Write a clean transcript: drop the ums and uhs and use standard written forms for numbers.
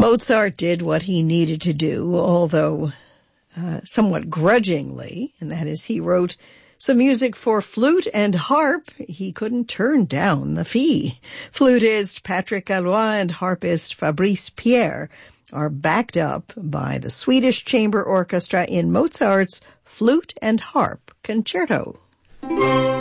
Mozart did what he needed to do, although somewhat grudgingly, and that is he wrote some music for flute and harp. He couldn't turn down the fee. Flutist Patrick Gallois and harpist Fabrice Pierre are backed up by the Swedish Chamber Orchestra in Mozart's Flute and Harp Concerto.